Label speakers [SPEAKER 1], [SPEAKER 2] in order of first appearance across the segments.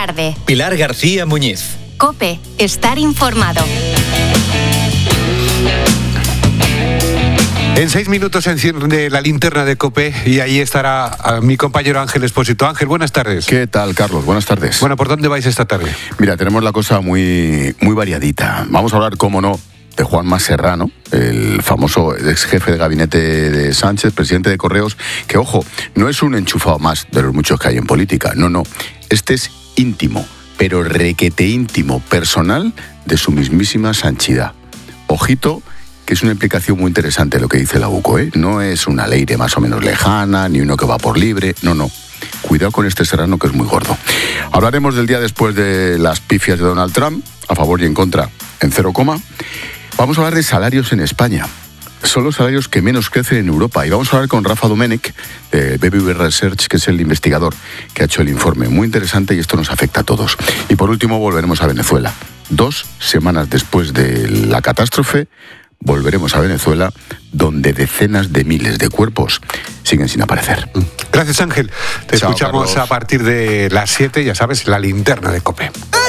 [SPEAKER 1] tarde.
[SPEAKER 2] Pilar García Muñiz.
[SPEAKER 1] COPE, estar informado.
[SPEAKER 3] En 6 minutos se enciende la linterna de COPE y ahí estará mi compañero Ángel Expósito. Ángel, buenas tardes.
[SPEAKER 4] ¿Qué tal, Carlos? Buenas tardes.
[SPEAKER 3] Bueno, ¿por dónde vais esta tarde?
[SPEAKER 4] Mira, tenemos la cosa muy variadita. Vamos a hablar, cómo no, de Juanma Serrano, el famoso ex jefe de gabinete de Sánchez, presidente de Correos, que, ojo, no es un enchufado más de los muchos que hay en política. No. Este es íntimo, pero requete íntimo, personal de su mismísima Sanchidad. Ojito, que es una implicación muy interesante lo que dice la UCO, ¿eh? No es una ley de más o menos lejana, ni uno que va por libre, no. Cuidado con este Serrano, que es muy gordo. Hablaremos del día después de las pifias de Donald Trump, a favor y en contra, en 0, Vamos a hablar de salarios en España. Son los salarios que menos crecen en Europa. Y vamos a hablar con Rafa Domènech, de BBV Research, que es el investigador que ha hecho el informe. Muy interesante, y esto nos afecta a todos. Y por último, volveremos a Venezuela. 2 semanas después de la catástrofe, volveremos a Venezuela, donde decenas de miles de cuerpos siguen sin aparecer.
[SPEAKER 3] Gracias, Ángel. Te
[SPEAKER 4] Chao,
[SPEAKER 3] escuchamos
[SPEAKER 4] Carlos.
[SPEAKER 3] a partir de las 7, ya sabes, la linterna de COPE.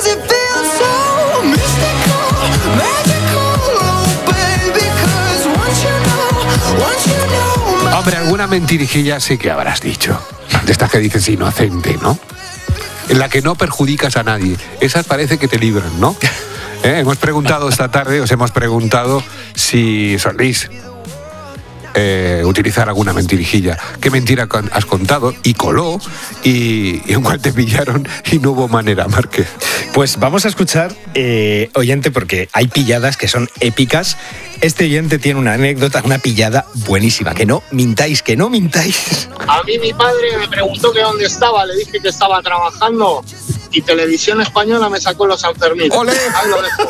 [SPEAKER 3] Hombre, alguna mentirijilla sí que habrás dicho. De estas que dices inocente, ¿no? En la que no perjudicas a nadie. Esas parece que te libran, ¿no? Hemos preguntado esta tarde, os hemos preguntado si soléis utilizar alguna mentirijilla. ¿Qué mentira has contado? Y coló, y en cual te pillaron y no hubo manera, Márquez.
[SPEAKER 2] Pues vamos a escuchar, oyente, porque hay pilladas que son épicas. Este oyente tiene una anécdota, una pillada buenísima. Que no mintáis.
[SPEAKER 5] A mí mi padre me preguntó que dónde estaba, le dije que estaba trabajando y Televisión Española me sacó los Sanfermines.
[SPEAKER 3] ¡Olé!
[SPEAKER 5] Ahí lo dejo.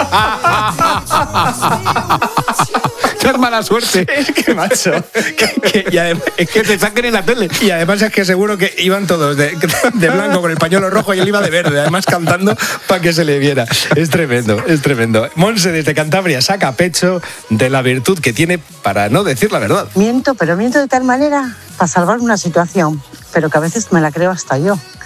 [SPEAKER 3] ¡Es mala suerte!
[SPEAKER 2] Es que, macho, y además, es que te saquen en la tele. Y además es que seguro que iban todos de blanco con el pañuelo rojo y él iba de verde, además cantando para que se le viera. Es tremendo. Monse, desde Cantabria, saca pecho de la virtud que tiene para no decir la verdad.
[SPEAKER 6] Miento de tal manera para salvar una situación, pero que a veces me la creo hasta yo.